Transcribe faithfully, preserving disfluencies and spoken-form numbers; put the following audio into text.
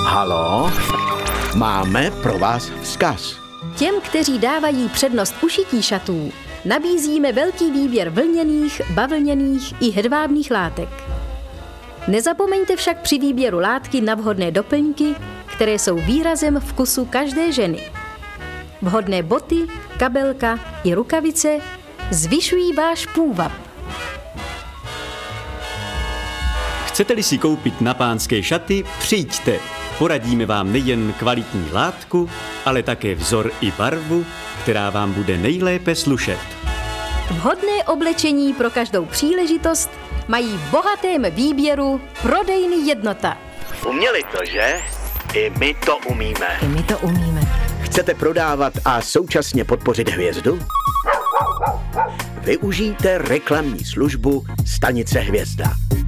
Halo? Máme pro vás vzkaz. Těm, kteří dávají přednost ušití šatů, nabízíme velký výběr vlněných, bavlněných i hedvábných látek. Nezapomeňte však při výběru látky na vhodné doplňky, které jsou výrazem vkusu každé ženy. Vhodné boty, kabelka i rukavice zvyšují váš půvab. Chcete-li si koupit na pánské šaty, přijďte. Poradíme vám nejen kvalitní látku, ale také vzor i barvu, která vám bude nejlépe slušet. Vhodné oblečení pro každou příležitost mají v bohatém výběru Prodejny Jednota. Uměli to, že? I my to umíme. I my to umíme. Chcete prodávat a současně podpořit hvězdu? Využijte reklamní službu Stanice Hvězda.